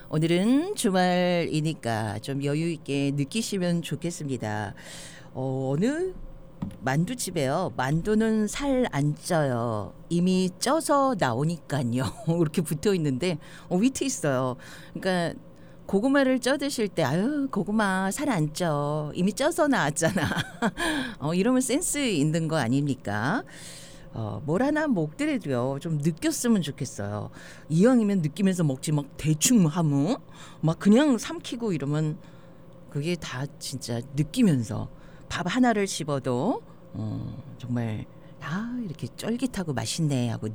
오늘은 주말이니까 좀 여유 있게 느끼시면 좋겠습니다. 어느 만두집에요. 만두는 살 안 쪄요. 이미 쪄서 나오니까요. 이렇게 붙어 있는데 위트 있어요. 그러니까 고구마를 쪄 드실 때 아유 고구마 살 안 쪄. 이미 쪄서 나왔잖아. 이러면 센스 있는 거 아닙니까? 뭘 하나 먹더라도요 좀 느꼈으면 좋겠어요. 이왕이면 느끼면서 먹지 막 대충 하면 막 그냥 삼키고 이러면 그게 다 진짜 느끼면서 밥 하나를 씹어도 정말 이렇게 쫄깃하고 맛있네 하고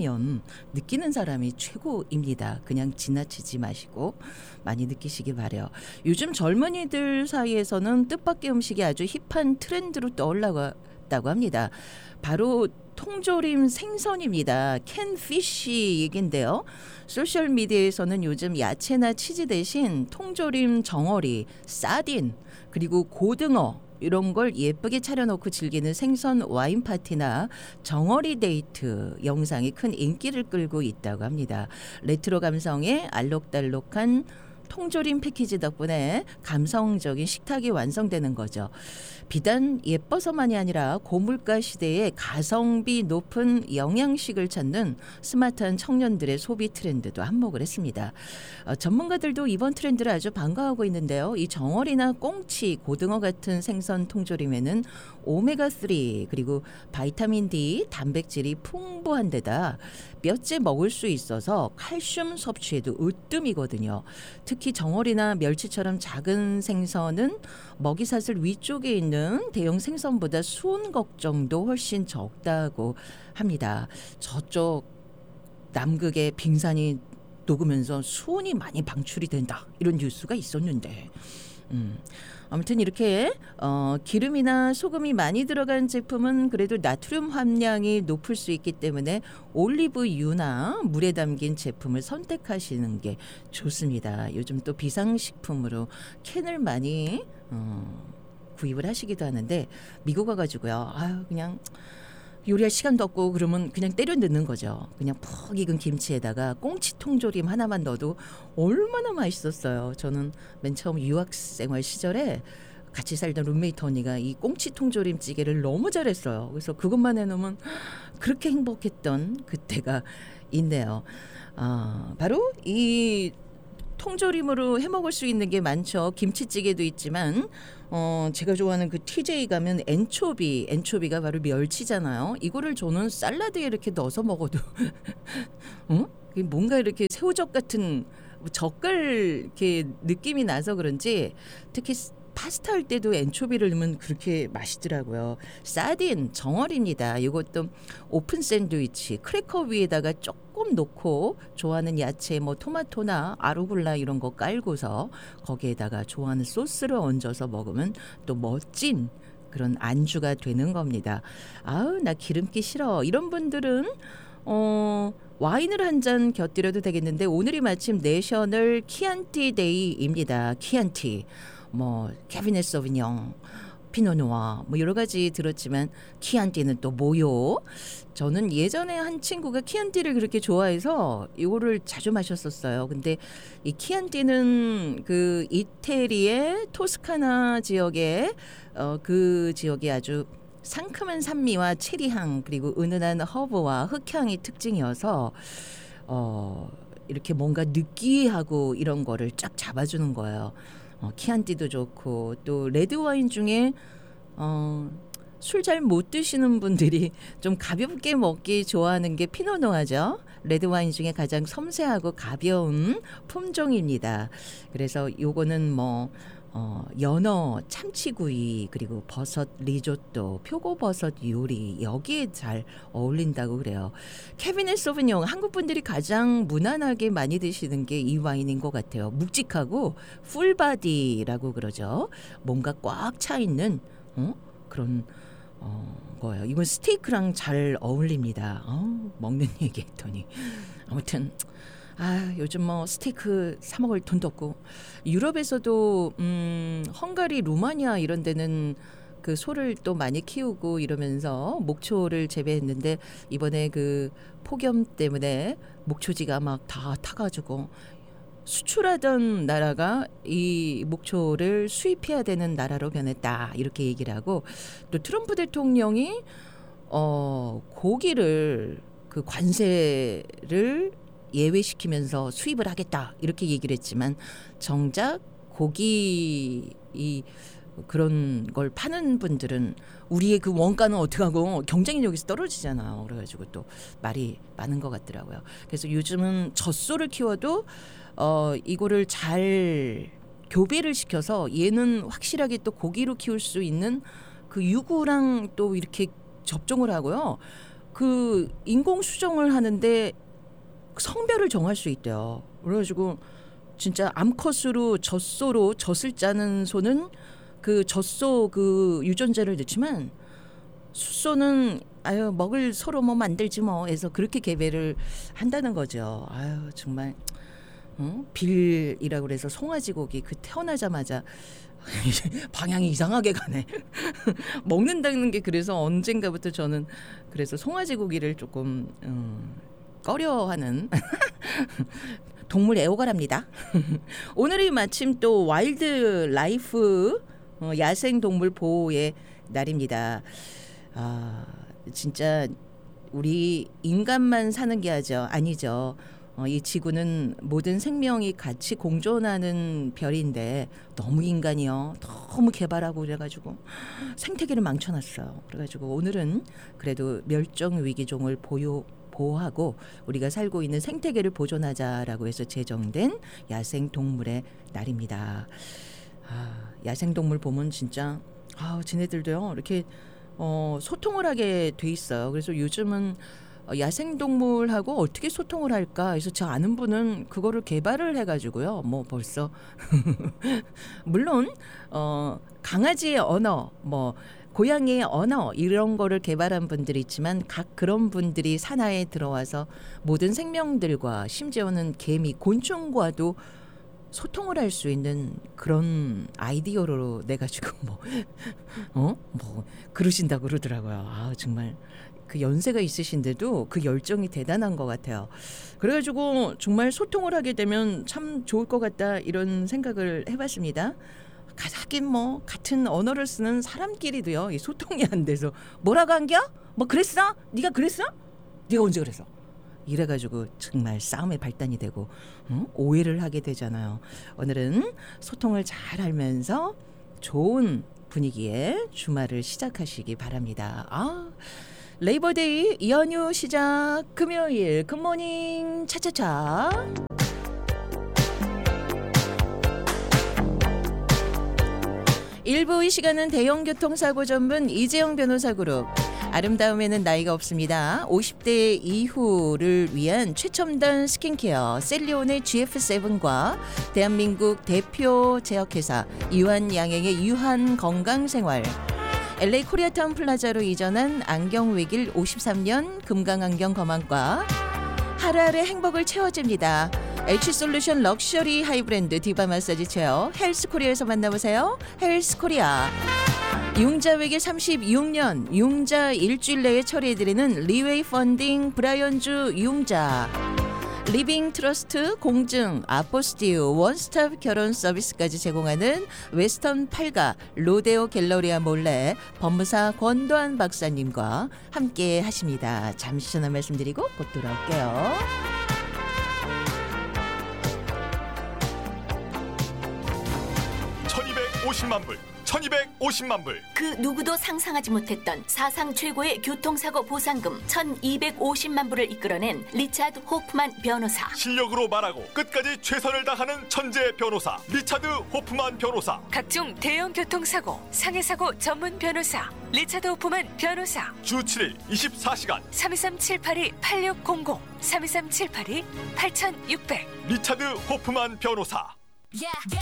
느끼는 사람이 최고입니다. 그냥 지나치지 마시고 많이 느끼시기 바래요. 요즘 젊은이들 사이에서는 뜻밖의 음식이 아주 힙한 트렌드로 떠올랐다고 합니다. 바로 통조림 생선입니다. 캔피쉬 얘긴데요. 소셜미디어에서는 요즘 야채나 치즈 대신 통조림 정어리, 사딘, 그리고 고등어 이런 걸 예쁘게 차려놓고 즐기는 생선 와인 파티나 정어리 데이트 영상이 큰 인기를 끌고 있다고 합니다. 레트로 감성의 알록달록한 통조림 패키지 덕분에 감성적인 식탁이 완성되는 거죠. 비단 예뻐서만이 아니라 고물가 시대에 가성비 높은 영양식을 찾는 스마트한 청년들의 소비 트렌드도 한몫을 했습니다. 전문가들도 이번 트렌드를 아주 반가워하고 있는데요. 이 정어리나 꽁치, 고등어 같은 생선 통조림에는 오메가3 그리고 바이타민 D, 단백질이 풍부한 데다 뼈째 먹을 수 있어서 칼슘 섭취에도 으뜸이거든요. 특히 정어리나 멸치처럼 작은 생선은 먹이사슬 위쪽에 있는 대형 생선보다 수온 걱정도 훨씬 적다고 합니다. 저쪽 남극의 빙산이 녹으면서 수온이 많이 방출이 된다 이런 뉴스가 있었는데 아무튼 이렇게 기름이나 소금이 많이 들어간 제품은 그래도 나트륨 함량이 높을 수 있기 때문에 올리브유나 물에 담긴 제품을 선택하시는 게 좋습니다. 요즘 또 비상식품으로 캔을 많이 구입을 하시기도 하는데 미국 와가지고요. 그냥 요리할 시간도 없고 그러면 그냥 때려 넣는 거죠. 그냥 푹 익은 김치에다가 꽁치 통조림 하나만 넣어도 얼마나 맛있었어요. 저는 맨 처음 유학생활 시절에 같이 살던 룸메이트 언니가 이 꽁치 통조림 찌개를 너무 잘했어요. 그래서 그것만 해놓으면 그렇게 행복했던 그때가 있네요. 바로 이 통조림으로 해 먹을 수 있는 게 많죠. 김치찌개도 있지만 제가 좋아하는 그 TJ 가면 엔초비가 바로 멸치잖아요. 이거를 저는 샐러드에 이렇게 넣어서 먹어도 뭔가 이렇게 새우젓 같은 젓갈 이렇게 느낌이 나서 그런지 특히 파스타 할 때도 엔초비를 넣으면 그렇게 맛있더라고요. 사딘 정어리입니다. 이것도 오픈 샌드위치 크래커 위에다가 조금 넣고 좋아하는 야채 뭐 토마토나 아루굴라 이런 거 깔고서 거기에다가 좋아하는 소스를 얹어서 먹으면 또 멋진 그런 안주가 되는 겁니다. 나 기름기 싫어 이런 분들은 와인을 한 잔 곁들여도 되겠는데 오늘이 마침 내셔널 키안티 데이입니다. 키안티 뭐 캐비넷 소비뇽, 피노누아 뭐 여러 가지 들었지만 키안티는 또 뭐요? 저는 예전에 한 친구가 키안티를 그렇게 좋아해서 이거를 자주 마셨었어요. 근데 이 키안티는 그 이태리의 토스카나 지역에 그 지역이 아주 상큼한 산미와 체리향 그리고 은은한 허브와 흑향이 특징이어서 이렇게 뭔가 느끼하고 이런 거를 쫙 잡아주는 거예요. 키안티도 좋고 또 레드와인 중에 술 잘 못 드시는 분들이 좀 가볍게 먹기 좋아하는 게 피노누아죠. 레드와인 중에 가장 섬세하고 가벼운 품종입니다. 그래서 요거는 뭐 연어, 참치구이 그리고 버섯 리조또, 표고버섯 요리 여기에 잘 어울린다고 그래요. 캐비넷 소비뇽 한국 분들이 가장 무난하게 많이 드시는 게 이 와인인 것 같아요. 묵직하고 풀바디라고 그러죠. 뭔가 꽉 차 있는 그런 거예요. 이건 스테이크랑 잘 어울립니다. 먹는 얘기했더니 아무튼 요즘 뭐 스테이크 사 먹을 돈도 없고 유럽에서도 헝가리, 루마니아 이런 데는 그 소를 또 많이 키우고 이러면서 목초를 재배했는데 이번에 그 폭염 때문에 목초지가 막 다 타가지고 수출하던 나라가 이 목초를 수입해야 되는 나라로 변했다 이렇게 얘기를 하고 또 트럼프 대통령이 고기를 그 관세를 예외시키면서 수입을 하겠다 이렇게 얘기를 했지만 정작 고기 그런 걸 파는 분들은 우리의 그 원가는 어떻게 하고 경쟁력이 떨어지잖아요. 그래가지고 또 말이 많은 것 같더라고요. 그래서 요즘은 젖소를 키워도 이거를 잘 교배를 시켜서 얘는 확실하게 또 고기로 키울 수 있는 그 유구랑 또 이렇게 접종을 하고요. 그 인공 수정을 하는데 성별을 정할 수 있대요. 그래가지고 진짜 암컷으로 젖소로 젖을 짜는 소는 그 젖소 그 유전자를 넣지만 숫소는 아유 먹을 서로 뭐 만들지 뭐 해서 그렇게 개배를 한다는 거죠. 아유 정말 빌이라고 그래서 송아지 고기 그 태어나자마자 방향이 이상하게 가네. 먹는다는 게 그래서 언젠가부터 저는 그래서 송아지 고기를 조금 꺼려하는 동물 애호가랍니다. 오늘이 마침 또 와일드 라이프 야생 동물 보호의 날입니다. 아 진짜 우리 인간만 사는 게 아니죠. 이 지구는 모든 생명이 같이 공존하는 별인데 너무 인간이요. 너무 개발하고 그래가지고 생태계를 망쳐놨어요. 그래가지고 오늘은 그래도 멸종 위기종을 보호하고 우리가 살고 있는 생태계를 보존하자라고 해서 제정된 야생동물의 날입니다. 야생동물 보면 진짜 쟤네들도요 이렇게 소통을 하게 돼 있어요. 그래서 요즘은 야생동물하고 어떻게 소통을 할까 해서 저 아는 분은 그거를 개발을 해가지고요. 뭐 벌써 물론 강아지의 언어 뭐 고양이의 언어 이런 거를 개발한 분들이 있지만 각 그런 분들이 산하에 들어와서 모든 생명들과 심지어는 개미 곤충과도 소통을 할 수 있는 그런 아이디어로 내가지고 뭐 그러신다고 그러더라고요. 정말 그 연세가 있으신데도 그 열정이 대단한 것 같아요. 그래가지고 정말 소통을 하게 되면 참 좋을 것 같다 이런 생각을 해봤습니다. 하긴 뭐 같은 언어를 쓰는 사람끼리도요 이 소통이 안 돼서 뭐라고 한겨? 뭐 그랬어? 네가 그랬어? 네가 언제 그랬어? 이래가지고 정말 싸움의 발단이 되고 오해를 하게 되잖아요. 오늘은 소통을 잘 하면서 좋은 분위기에 주말을 시작하시기 바랍니다. 레이버데이 연휴 시작 금요일 굿모닝 차차차. 일부 이 시간은 대형교통사고 전문 이재영 변호사 그룹 아름다움에는 나이가 없습니다. 50대 이후를 위한 최첨단 스킨케어 셀리온의 GF7과 대한민국 대표 제약회사 유한양행의 유한건강생활 LA 코리아타운 플라자로 이전한 안경외길 53년 금강안경 검안과 하루하루의 행복을 채워줍니다. H솔루션 럭셔리 하이브랜드 디바 마사지 체어 헬스코리아에서 만나보세요. 헬스코리아. 융자외길 36년 융자 일주일 내에 처리해드리는 리웨이 펀딩 브라이언주 융자. 리빙 트러스트 공증 아포스티우 원스톱 결혼 서비스까지 제공하는 웨스턴 팔가 로데오 갤러리아 몰래 법무사 권도한 박사님과 함께 하십니다. 잠시 전화 말씀드리고 곧 돌아올게요. 1250만 불 1250만 불. 그 누구도 상상하지 못했던 사상 최고의 교통사고 보상금 1250만 불을 이끌어낸 리차드 호프만 변호사. 실력으로 말하고 끝까지 최선을 다하는 천재 변호사 리차드 호프만 변호사. 각종 대형 교통사고, 상해사고 전문 변호사 리차드 호프만 변호사. 주 7일 24시간 323-782-8600 323-782-8600 리차드 호프만 변호사.